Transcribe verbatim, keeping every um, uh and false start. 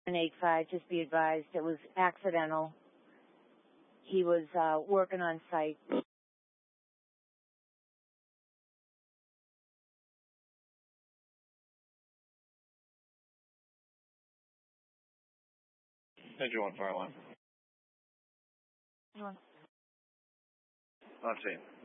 eight five, just be advised, it was accidental. He was uh, working on site. Engine one, fire line. Come on. On scene.